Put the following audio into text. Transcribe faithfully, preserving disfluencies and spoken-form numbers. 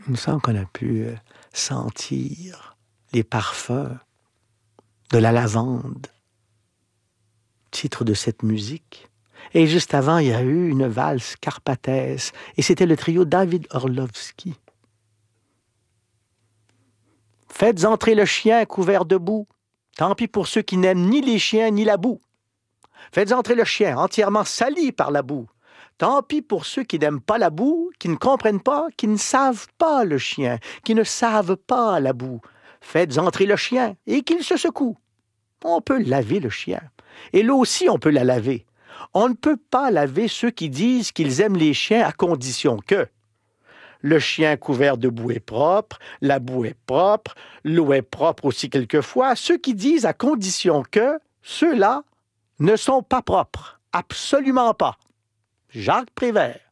Il me semble qu'on a pu euh, sentir les parfums de la lavande, titre de cette musique. Et juste avant, il y a eu une valse carpathaise, et c'était le trio David Orlovsky. Faites entrer le chien couvert de boue. Tant pis pour ceux qui n'aiment ni les chiens ni la boue. Faites entrer le chien entièrement sali par la boue. Tant pis pour ceux qui n'aiment pas la boue, qui ne comprennent pas, qui ne savent pas le chien, qui ne savent pas la boue. Faites entrer le chien et qu'il se secoue. On peut laver le chien. Et l'eau aussi, on peut la laver. On ne peut pas laver ceux qui disent qu'ils aiment les chiens à condition que le chien couvert de boue est propre, la boue est propre, l'eau est propre aussi quelquefois. Ceux qui disent à condition que ceux-là ne sont pas propres. Absolument pas. Jacques Prévert.